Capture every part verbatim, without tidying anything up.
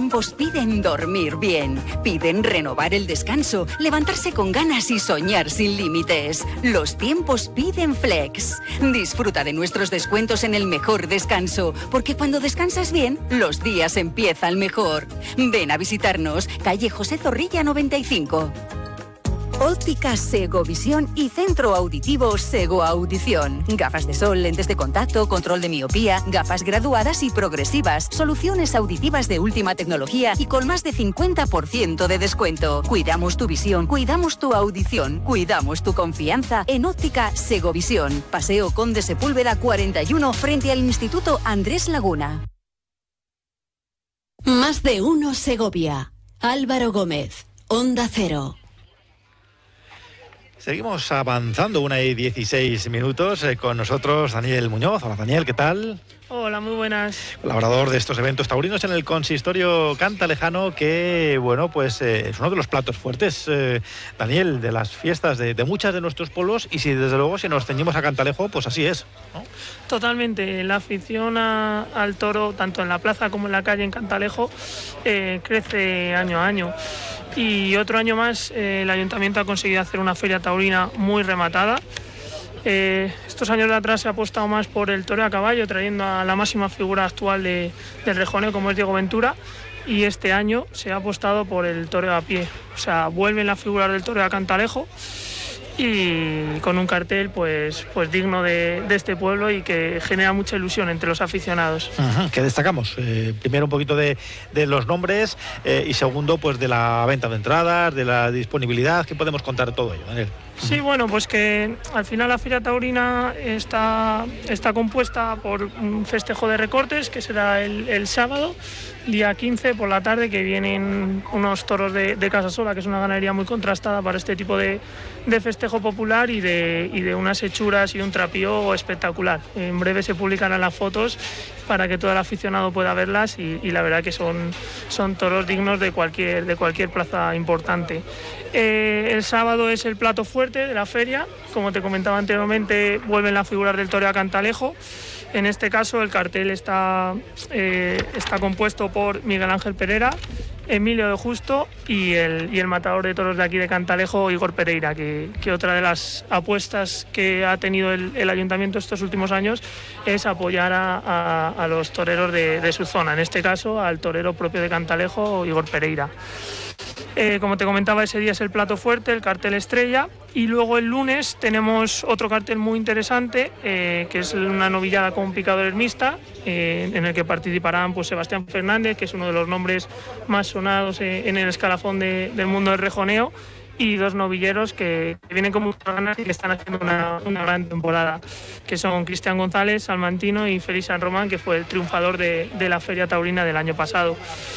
tiempos piden dormir bien, piden renovar el descanso, levantarse con ganas y soñar sin límites. Los tiempos piden Flex. Disfruta de nuestros descuentos en el mejor descanso, porque cuando descansas bien, los días empiezan mejor. Ven a visitarnos, calle José Zorrilla noventa y cinco. Óptica Segovisión y Centro Auditivo Sego Audición. Gafas de sol, lentes de contacto, control de miopía, gafas graduadas y progresivas, soluciones auditivas de última tecnología y con más de cincuenta por ciento de descuento. Cuidamos tu visión, cuidamos tu audición, cuidamos tu confianza en Óptica Segovisión. Paseo Conde Sepúlveda cuarenta y uno frente al Instituto Andrés Laguna. Más de uno Segovia. Álvaro Gómez, Onda Cero. Seguimos avanzando, una y dieciséis minutos, eh, con nosotros Daniel Muñoz. Hola Daniel, ¿qué tal? Hola, muy buenas. Colaborador de estos eventos taurinos en el Consistorio Cantalejano, que, bueno, pues eh, es uno de los platos fuertes, eh, Daniel, de las fiestas de, de muchas de nuestros pueblos, y si desde luego si nos ceñimos a Cantalejo, pues así es, ¿no? Totalmente, la afición a, al toro, tanto en la plaza como en la calle en Cantalejo, eh, crece año a año. Y otro año más eh, el Ayuntamiento ha conseguido hacer una feria taurina muy rematada. Eh, estos años de atrás se ha apostado más por el toreo a caballo, trayendo a la máxima figura actual de, del rejoneo, como es Diego Ventura, y este año se ha apostado por el toreo a pie. O sea, vuelven las figuras del toreo a Cantalejo y con un cartel pues, pues digno de, de este pueblo y que genera mucha ilusión entre los aficionados. Uh-huh. ¿Qué destacamos? Eh, primero un poquito de, de los nombres eh, y segundo pues de la venta de entradas, de la disponibilidad. ¿Qué podemos contar de todo ello, Daniel? Sí, bueno, pues que al final la Feria Taurina está, está compuesta por un festejo de recortes que será el, el sábado, día quince por la tarde, que vienen unos toros de, de Casasola, que es una ganadería muy contrastada para este tipo de, de festejo popular y de, y de unas hechuras y un trapío espectacular. En breve se publicarán las fotos para que todo el aficionado pueda verlas y, y la verdad que son, son toros dignos de cualquier, de cualquier plaza importante. Eh, el sábado es el plato fuerte de la feria. Como te comentaba anteriormente, vuelven las figuras del toreo a Cantalejo. En este caso el cartel está, eh, está compuesto por Miguel Ángel Pereira, Emilio de Justo y el, y el matador de toros de aquí de Cantalejo, Igor Pereira, que, que otra de las apuestas que ha tenido el, el ayuntamiento estos últimos años es apoyar a, a, a los toreros de, de su zona, en este caso al torero propio de Cantalejo, Igor Pereira. Eh, como te comentaba, ese día es el plato fuerte, el cartel estrella, y luego el lunes tenemos otro cartel muy interesante, eh, que es una novillada con picadores mixta, eh, en el que participarán pues Sebastián Fernández, que es uno de los nombres más sonados eh, en el escalafón de, del mundo del rejoneo, y dos novilleros que, que vienen con muchas ganas y que están haciendo una, una gran temporada, que son Cristian González, Salmantino y Félix San Román, que fue el triunfador de, de la Feria Taurina del año pasado.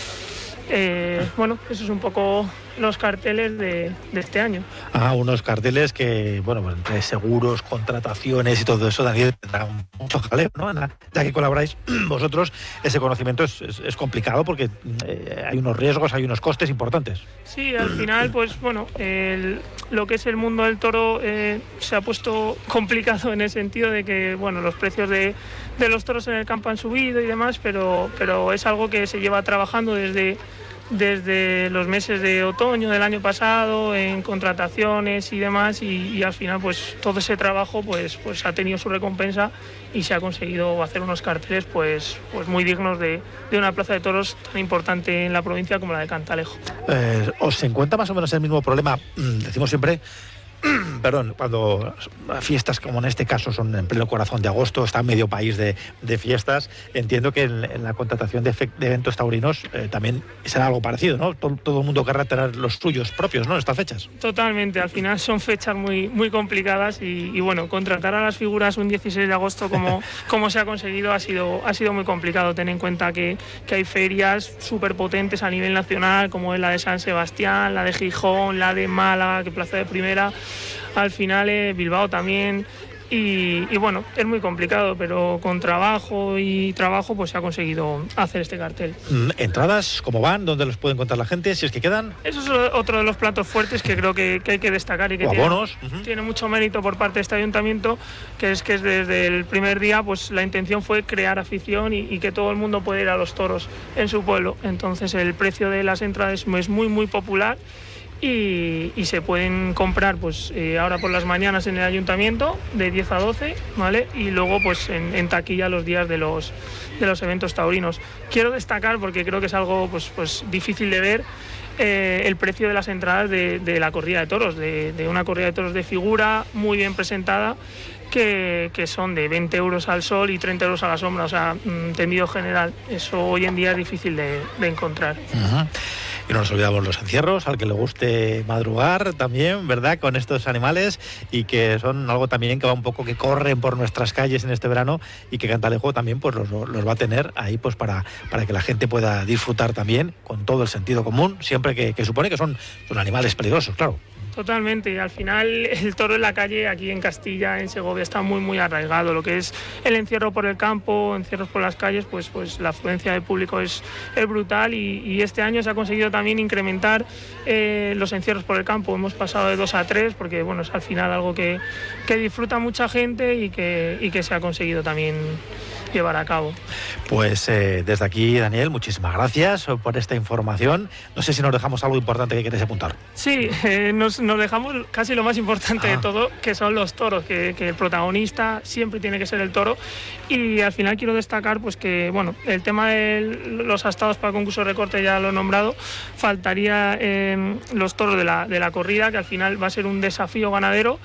Eh, bueno, esos son un poco los carteles de, de este año. Ah, unos carteles que, bueno, entre seguros, contrataciones y todo eso, Daniel, tendrá mucho jaleo, ¿no? Ya que colaboráis vosotros, ese conocimiento es, es, es complicado porque eh, hay unos riesgos, hay unos costes importantes. Sí, al final, pues bueno, el, lo que es el mundo del toro eh, se ha puesto complicado en el sentido de que, bueno, los precios de, de los toros en el campo han subido y demás, pero, pero es algo que se lleva trabajando desde... desde los meses de otoño del año pasado, en contrataciones y demás, y, y al final pues todo ese trabajo pues, pues ha tenido su recompensa y se ha conseguido hacer unos carteles pues, pues muy dignos de, de una plaza de toros tan importante en la provincia como la de Cantalejo. Eh, ¿Os se encuentra más o menos el mismo problema? Decimos siempre... Perdón, cuando fiestas como en este caso son en pleno corazón de agosto, está medio país de, de fiestas, entiendo que en, en la contratación de, de eventos taurinos eh, también será algo parecido, ¿no? Todo, todo el mundo querrá tener los suyos propios, ¿no? Estas fechas. Totalmente, al final son fechas muy, muy complicadas y, y bueno, contratar a las figuras un dieciséis de agosto como, como se ha conseguido ha sido, ha sido muy complicado. Ten en cuenta que, que hay ferias súper potentes a nivel nacional, como es la de San Sebastián, la de Gijón, la de Málaga, que Plaza de Primera. Al final eh, Bilbao también, Y, y bueno, es muy complicado, pero con trabajo y trabajo pues se ha conseguido hacer este cartel. ¿Entradas cómo van? ¿Dónde los puede encontrar la gente? Si es que quedan. Eso es otro de los platos fuertes que creo que, que hay que destacar y que o tiene, abonos. Uh-huh. tiene mucho mérito por parte de este ayuntamiento, que es que es desde el primer día pues la intención fue crear afición y, y que todo el mundo pueda ir a los toros en su pueblo. Entonces el precio de las entradas es muy muy popular. Y, y se pueden comprar pues eh, ahora por las mañanas en el ayuntamiento de diez a doce, ¿vale? Y luego pues en, en taquilla los días de los, de los eventos taurinos. Quiero destacar, porque creo que es algo pues, pues difícil de ver, eh, el precio de las entradas de, de la corrida de toros, de, de una corrida de toros de figura muy bien presentada, que, que son de veinte euros al sol y treinta euros a la sombra, o sea, tendido general. Eso hoy en día es difícil de, de encontrar. Uh-huh. Y no nos olvidamos los encierros, al que le guste madrugar también, ¿verdad?, con estos animales, y que son algo también que va un poco, que corren por nuestras calles en este verano, y que Cantalejo también pues los, los va a tener ahí pues para, para que la gente pueda disfrutar también con todo el sentido común, siempre que, que supone que son, son animales peligrosos, claro. Totalmente, y al final el toro en la calle aquí en Castilla, en Segovia, está muy muy arraigado. Lo que es el encierro por el campo, encierros por las calles, pues, pues la afluencia de público es, es brutal, y, y este año se ha conseguido también incrementar eh, los encierros por el campo. Hemos pasado de dos a tres, porque bueno, es al final algo que, que disfruta mucha gente y que, y que se ha conseguido también llevar a cabo. Pues eh, desde aquí, Daniel, muchísimas gracias por esta información. No sé si nos dejamos algo importante que queréis apuntar. Sí, eh, nos, nos dejamos casi lo más importante ah. de todo, que son los toros, que, que el protagonista siempre tiene que ser el toro. Y al final quiero destacar pues que bueno, el tema de los astados para el concurso de recorte ya lo he nombrado. Faltaría eh, los toros de la, de la corrida, que al final va a ser un desafío ganadero.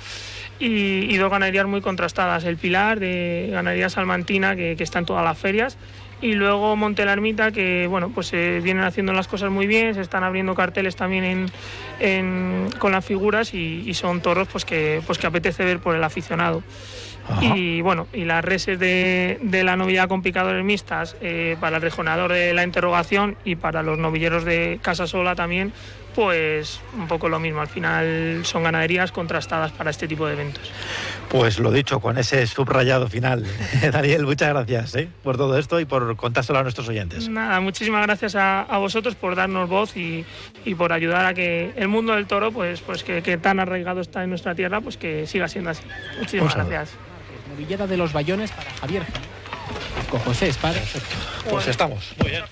Y, y dos ganaderías muy contrastadas, el Pilar de ganadería salmantina, que, que está en todas las ferias, y luego Monte la Ermita, que bueno, pues eh, vienen haciendo las cosas muy bien, se están abriendo carteles también en, en, con las figuras, y, y son toros pues que, pues que apetece ver por el aficionado. Ajá. Y bueno, y las reses de, de la novillada con picadores mixtas, eh, para el rejonador de la interrogación y para los novilleros de Casa Sola también, pues un poco lo mismo. Al final son ganaderías contrastadas para este tipo de eventos. Pues lo dicho, con ese subrayado final. Daniel, muchas gracias ¿eh? por todo esto y por contárselo a nuestros oyentes. Nada, muchísimas gracias a, a vosotros por darnos voz y, y por ayudar a que el mundo del toro, pues, pues que, que tan arraigado está en nuestra tierra, pues que siga siendo así. Muchísimas gracias. Novillada de los Bayones para Javier con José Espada. Pues estamos. Muy bien.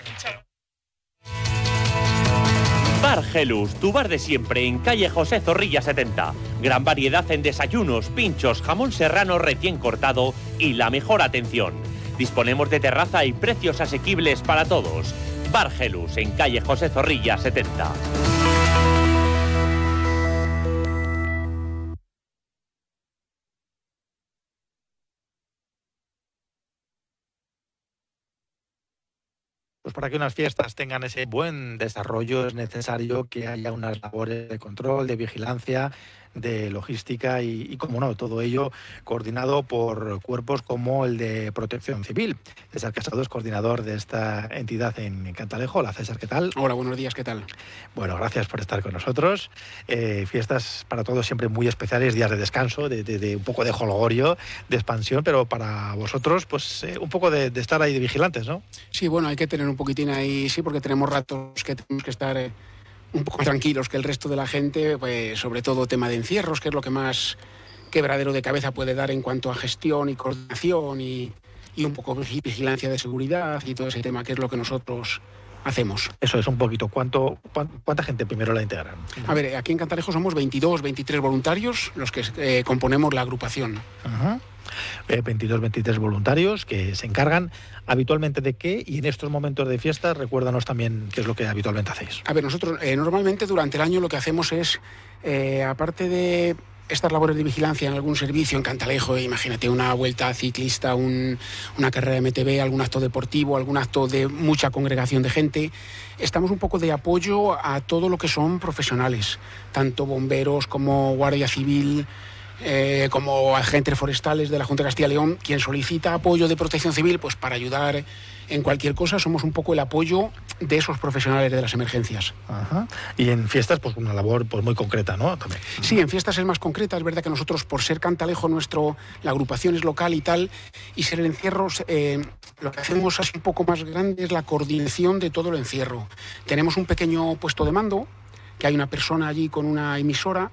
Bar Gelus, tu bar de siempre en calle José Zorrilla setenta. Gran variedad en desayunos, pinchos, jamón serrano recién cortado y la mejor atención. Disponemos de terraza y precios asequibles para todos. Bar Gelus en calle José Zorrilla setenta. Pues para que unas fiestas tengan ese buen desarrollo es necesario que haya unas labores de control, de vigilancia, de logística y, y como no, todo ello coordinado por cuerpos como el de Protección Civil. César Casado es coordinador de esta entidad en Cantalejo. Hola César, ¿qué tal? Hola, buenos días, ¿qué tal? Bueno, gracias por estar con nosotros. Eh, fiestas para todos siempre muy especiales, días de descanso, de, de, de un poco de jolgorio, de expansión, pero para vosotros pues eh, un poco de, de estar ahí de vigilantes, ¿no? Sí, bueno, hay que tener un poquitín ahí, sí, porque tenemos ratos que tenemos que estar eh, un poco más tranquilos que el resto de la gente, pues sobre todo tema de encierros, que es lo que más quebradero de cabeza puede dar en cuanto a gestión y coordinación y, y un poco de vigilancia de seguridad y todo ese tema, que es lo que nosotros hacemos. Eso es un poquito. ¿Cuánto, ¿Cuánta gente primero la integran? A ver, aquí en Cantalejo somos veintidós, veintitrés voluntarios los que eh, componemos la agrupación. Ajá. Eh, veintidós, veintitrés voluntarios que se encargan habitualmente de qué, y en estos momentos de fiesta recuérdanos también qué es lo que habitualmente hacéis. A ver, nosotros eh, normalmente durante el año lo que hacemos es, eh, aparte de estas labores de vigilancia en algún servicio en Cantalejo, imagínate una vuelta ciclista, un, una carrera de M T B, algún acto deportivo, algún acto de mucha congregación de gente, estamos un poco de apoyo a todo lo que son profesionales, tanto bomberos como Guardia Civil, eh, como agentes forestales de la Junta de Castilla y León, quien solicita apoyo de protección civil, pues para ayudar en cualquier cosa, somos un poco el apoyo de esos profesionales de las emergencias. Ajá. Y en fiestas, pues una labor pues muy concreta, ¿no? También. Sí, en fiestas es más concreta. Es verdad que nosotros, por ser Cantalejo, nuestro, la agrupación es local y tal, y ser el encierro, eh, lo que hacemos así un poco más grande es la coordinación de todo el encierro. Tenemos un pequeño puesto de mando, que hay una persona allí con una emisora,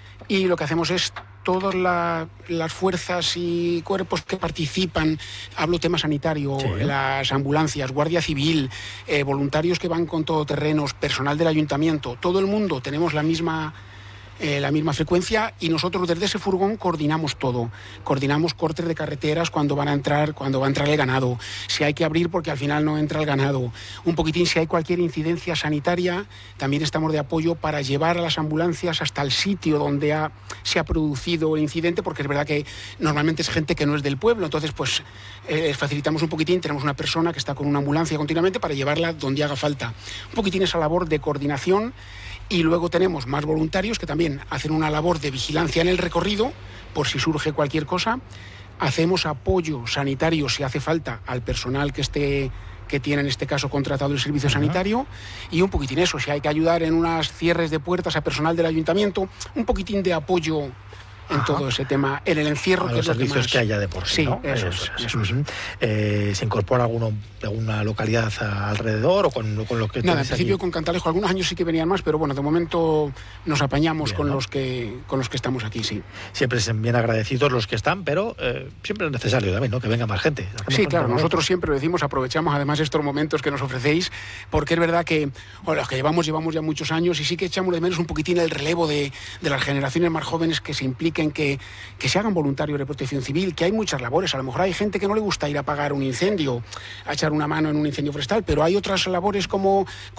y lo que hacemos es todas la, las fuerzas y cuerpos que participan, hablo tema sanitario, sí. las ambulancias, Guardia Civil, eh, voluntarios que van con todoterrenos, personal del ayuntamiento, todo el mundo tenemos la misma... Eh, la misma frecuencia, y nosotros desde ese furgón coordinamos todo. Coordinamos cortes de carreteras cuando van a entrar, cuando va a entrar el ganado, si hay que abrir porque al final no entra el ganado, un poquitín si hay cualquier incidencia sanitaria, también estamos de apoyo para llevar a las ambulancias hasta el sitio donde ha, se ha producido el incidente, porque es verdad que normalmente es gente que no es del pueblo, entonces pues eh, les facilitamos un poquitín, tenemos una persona que está con una ambulancia continuamente para llevarla donde haga falta. Un poquitín esa labor de coordinación. Y luego tenemos más voluntarios que también hacen una labor de vigilancia en el recorrido, por si surge cualquier cosa. Hacemos apoyo sanitario si hace falta al personal que esté, que tiene en este caso contratado el servicio uh-huh. sanitario, y un poquitín eso, si hay que ayudar en unas cierres de puertas a personal del ayuntamiento, un poquitín de apoyo en Ajá. todo ese tema, en el encierro, a que los es lo servicios que, más... que haya de por sí, sí, ¿no? eso, eso, es, eso. eso. Eh, ¿Se incorpora alguno de alguna localidad alrededor o con, con lo que Nada, en principio aquí? Con Cantalejo algunos años sí que venían más, pero bueno, de momento nos apañamos bien, con, ¿no? los que, con los que estamos aquí, sí. Siempre son bien agradecidos los que están, pero eh, siempre es necesario también, ¿no? Que venga más gente. Sí, claro, nosotros siempre lo decimos, aprovechamos además estos momentos que nos ofrecéis, porque es verdad que bueno, los que llevamos, llevamos ya muchos años, y sí que echamos de menos un poquitín el relevo de, de las generaciones más jóvenes que se impliquen, que, que se hagan voluntarios de protección civil, que hay muchas labores. A lo mejor hay gente que no le gusta ir a apagar un incendio, a echar una mano en un incendio forestal, pero hay otras labores como